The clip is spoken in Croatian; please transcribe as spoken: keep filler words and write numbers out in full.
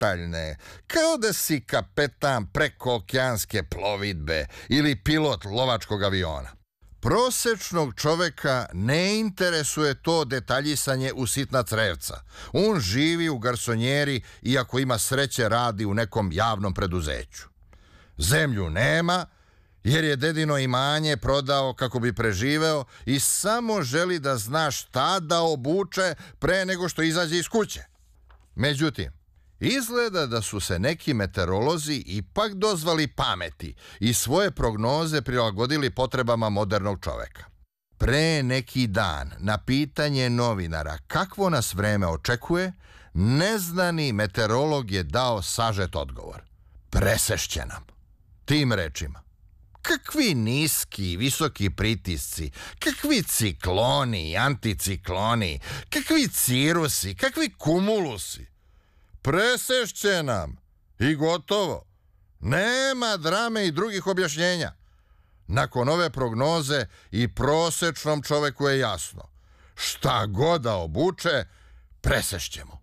detaljne, kao da si kapetan prekookeanske plovidbe ili pilot lovačkog aviona. Prosečnog čoveka ne interesuje to detaljisanje u sitna crevca. On živi u garsonjeri i ako ima sreće radi u nekom javnom preduzeću. Zemlju nema, jer je dedino imanje prodao kako bi preživeo i samo želi da zna šta da obuče pre nego što izađe iz kuće. Međutim, izgleda da su se neki meteorolozi ipak dozvali pameti i svoje prognoze prilagodili potrebama modernog čoveka. Pre neki dan, na pitanje novinara kakvo nas vreme očekuje, neznani meteorolog je dao sažet odgovor. Presešće nam. Tim rečima. Kakvi niski i visoki pritisci, kakvi cikloni i anticikloni, kakvi cirusi, kakvi kumulusi. Presešće nam i gotovo. Nema drame i drugih objašnjenja. Nakon ove prognoze i prosečnom čoveku je jasno. Šta god da obuče, presešćemo.